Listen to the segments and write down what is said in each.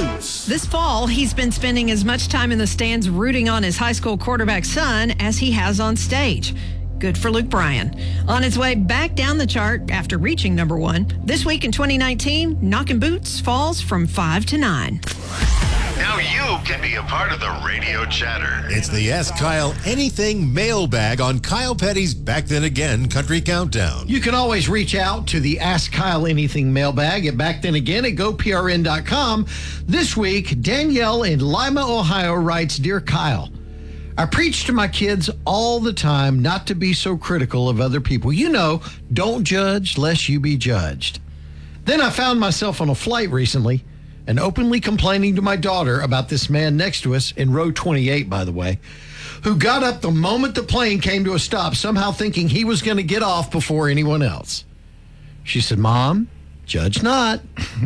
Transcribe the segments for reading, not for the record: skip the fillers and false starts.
Boots. This fall, he's been spending as much time in the stands rooting on his high school quarterback son as he has on stage. Good for Luke Bryan. On his way back down the chart after reaching number 1, this week in 2019, Knockin' Boots falls from 5 to 9. Now you can be a part of the radio chatter. It's the Ask Kyle Anything mailbag on Kyle Petty's Back Then Again Country Countdown. You can always reach out to the Ask Kyle Anything mailbag at backthenagain at goprn.com. This week, Danielle in Lima, Ohio writes, Dear Kyle, I preach to my kids all the time not to be so critical of other people. You know, don't judge lest you be judged. Then I found myself on a flight recently and openly complaining to my daughter about this man next to us in row 28, by the way, who got up the moment the plane came to a stop, somehow thinking he was going to get off before anyone else. She said, Mom, judge not.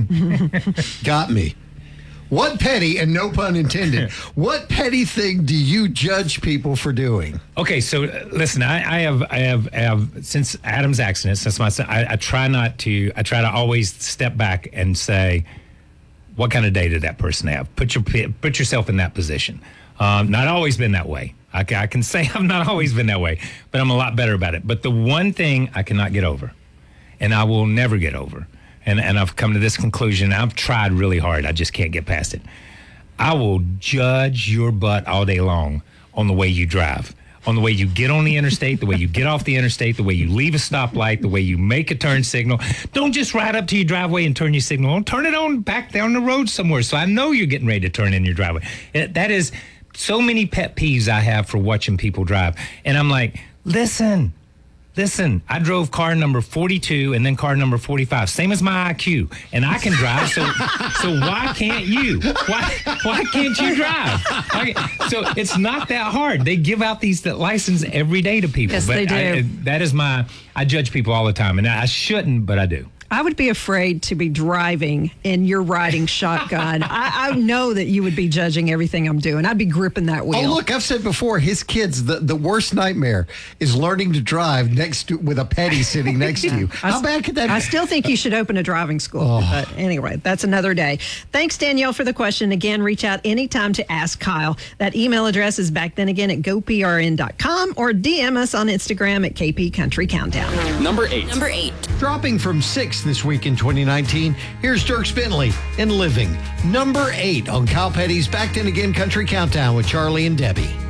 Got me. What petty, and no pun intended, what petty thing do you judge people for doing? Okay, so listen, I have since Adam's accident, since my son, I try to always step back and say, what kind of day did that person have? Put yourself in that position. Not always been that way. I can say I've not always been that way, but I'm a lot better about it. But the one thing I cannot get over, and I will never get over, and I've come to this conclusion, I've tried really hard, I just can't get past it. I will judge your butt all day long on the way you drive, on the way you get on the interstate, the way you get off the interstate, the way you leave a stoplight, the way you make a turn signal. Don't just ride up to your driveway and turn your signal on. Turn it on back down the road somewhere so I know you're getting ready to turn in your driveway. That is so many pet peeves I have for watching people drive. And I'm like, listen, I drove car number 42 and then car number 45, same as my IQ, and I can drive. So why can't you? Why can't you drive? So it's not that hard. They give out these license every day to people. Yes, but they do. I judge people all the time, and I shouldn't, but I do. I would be afraid to be driving and you're riding shotgun. I know that you would be judging everything I'm doing. I'd be gripping that wheel. Oh, look, I've said before, his kids, the worst nightmare is learning to drive with a petty sitting next to you. How bad could that be? I still think you should open a driving school. But anyway, that's another day. Thanks, Danielle, for the question. Again, reach out anytime to Ask Kyle. That email address is backthenagain at goprn.com or DM us on Instagram at KP Country Countdown. Number 8. Dropping from 6 this week in 2019, here's Dierks Bentley in Living. Number 8 on Kyle Petty's Back Then Again Country Countdown with Charlie and Debbie.